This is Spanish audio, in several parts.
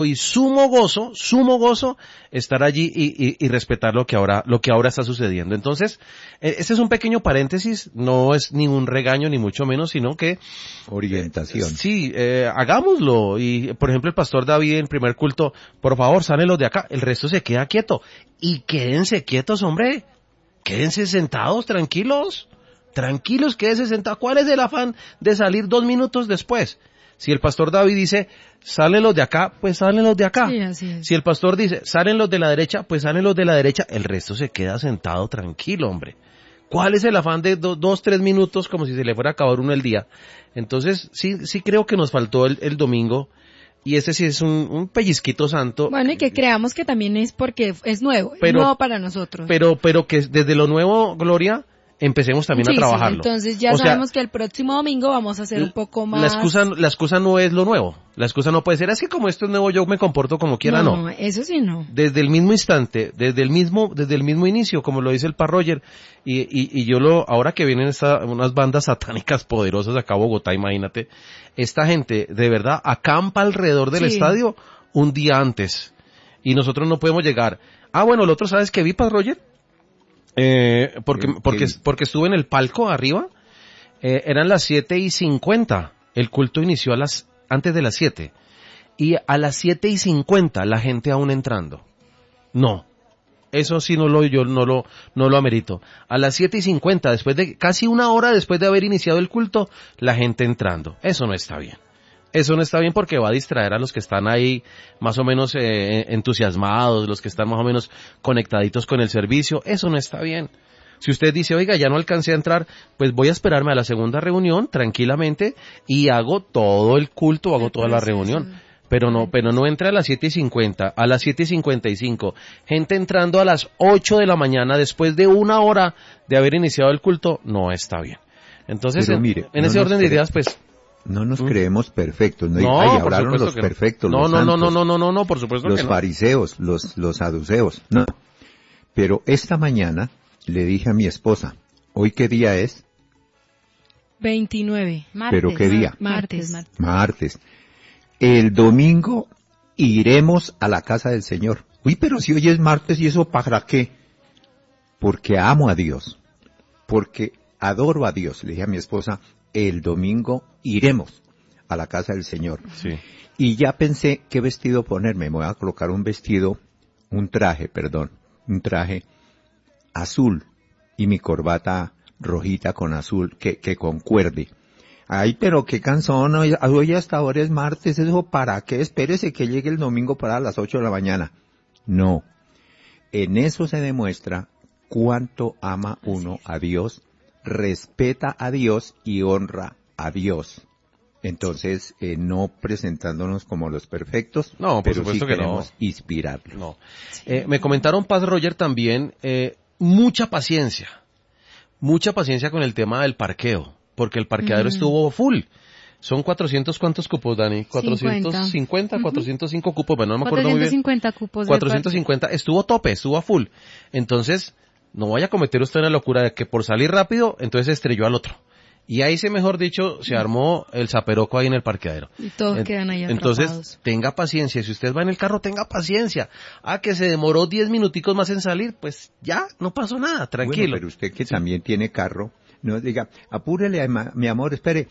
y sumo gozo estar allí y respetar lo que ahora está sucediendo. Entonces, este es un pequeño paréntesis, no es ni un regaño ni mucho menos, sino que orientación. Sí, hagámoslo. Y por ejemplo el pastor David en primer culto, por favor, salen los de acá, el resto se queda quieto. Y quédense quietos, hombre. Quédense sentados, tranquilos, quédense sentados. ¿Cuál es el afán de salir 2 minutos después? Si el pastor David dice, salen los de acá, pues salen los de acá. Sí, así es. Si el pastor dice, salen los de la derecha, pues salen los de la derecha. El resto se queda sentado tranquilo, hombre. ¿Cuál es el afán de 2-3 minutos como si se le fuera a acabar uno el día? Entonces, sí creo que nos faltó el domingo. Y este sí es un pellizquito santo. Bueno, y que creamos que también es porque es nuevo, es nuevo para nosotros. Pero que desde lo nuevo, Gloria, empecemos también a trabajarlo. Sí, entonces ya sabemos que el próximo domingo vamos a hacer un poco más. La excusa no es lo nuevo. La excusa no puede ser, es que como esto es nuevo yo me comporto como quiera, no. No, eso sí no. Desde el mismo instante, desde el mismo inicio, como lo dice el Par Roger, y yo ahora que vienen unas bandas satánicas poderosas acá a Bogotá, imagínate, esta gente de verdad acampa alrededor del estadio un día antes, y nosotros no podemos llegar. Bueno, el otro, ¿sabes qué vi, Par Roger? Porque estuve en el palco arriba, eran las 7:50, el culto inició antes de las 7, y a las 7:50 la gente aún entrando. No, eso sí no lo amerito. A las 7:50, casi una hora después de haber iniciado el culto, la gente entrando. Eso no está bien. Eso no está bien porque va a distraer a los que están ahí más o menos entusiasmados, los que están más o menos conectaditos con el servicio. Eso no está bien. Si usted dice, oiga, ya no alcancé a entrar, pues voy a esperarme a la segunda reunión tranquilamente y hago todo el culto, hago toda la reunión. Pero no entre a las 7:50, a las 7:55. Gente entrando a las 8 de la mañana después de una hora de haber iniciado el culto, no está bien. Entonces, en ese orden de ideas, pues... No nos creemos perfectos, hablaron los perfectos, los santos, no, por supuesto que no. Los fariseos, los saduceos, no. Pero esta mañana le dije a mi esposa, ¿hoy qué día es? 29. Martes. ¿Pero qué día? Martes. El domingo iremos a la casa del Señor. Uy, pero si hoy es martes, ¿y eso para qué? Porque amo a Dios, porque adoro a Dios. Le dije a mi esposa, el domingo iremos a la casa del Señor. Sí. Y ya pensé qué vestido ponerme. Me voy a colocar un traje azul y mi corbata rojita con azul que concuerde. Ay, pero qué cansón, hoy hasta ahora es martes, ¿eso para qué? Espérese que llegue el domingo para las 8 de la mañana. No, en eso se demuestra cuánto ama uno a Dios, respeta a Dios y honra a Dios. Entonces, no presentándonos como los perfectos, no, por pero supuesto sí que queremos inspirarlos. No. Me comentaron, Paz Roger, también, mucha paciencia con el tema del parqueo, porque el parqueadero estuvo full. Son 400, ¿cuántos cupos, Dani? 450, 405 cupos, bueno, no me acuerdo muy bien. 450 cupos. 450, estuvo a full. Entonces, no vaya a cometer usted una locura de que por salir rápido, entonces estrelló al otro. Y ahí mejor dicho, se armó el zaperoco ahí en el parqueadero. Y todos quedan ahí atrapados. Entonces, tenga paciencia. Si usted va en el carro, tenga paciencia. Que se demoró 10 minuticos más en salir, pues ya, no pasó nada, tranquilo. Bueno, pero usted que también tiene carro, no diga, apúrele, mi amor, espere,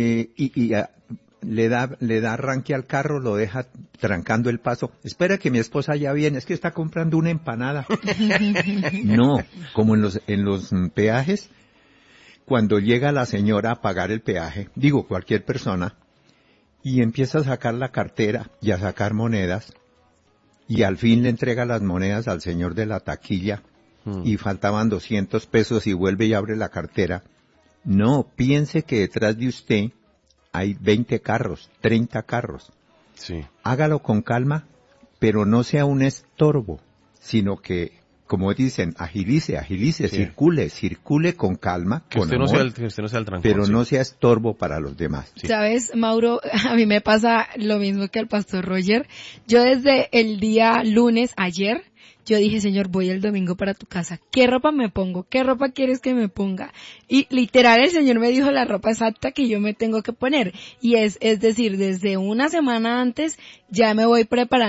le da arranque al carro, lo deja trancando el paso. Espera que mi esposa ya viene, es que está comprando una empanada. No, como en los peajes, cuando llega la señora a pagar el peaje, cualquier persona, y empieza a sacar la cartera y a sacar monedas, y al fin le entrega las monedas al señor de la taquilla, y faltaban 200 pesos y vuelve y abre la cartera. No, piense que detrás de usted hay 20 carros, 30 carros. Sí. Hágalo con calma, pero no sea un estorbo, sino que, como dicen, agilice, sí. circule con calma, que con usted amor, que usted no sea el trancón, pero no sea estorbo para los demás. Sí. ¿Sabes, Mauro? A mí me pasa lo mismo que al pastor Roger. Yo desde el día lunes, ayer, yo dije, Señor, voy el domingo para tu casa. ¿Qué ropa me pongo? ¿Qué ropa quieres que me ponga? Y literal el Señor me dijo la ropa exacta que yo me tengo que poner. Y es decir, desde una semana antes ya me voy preparando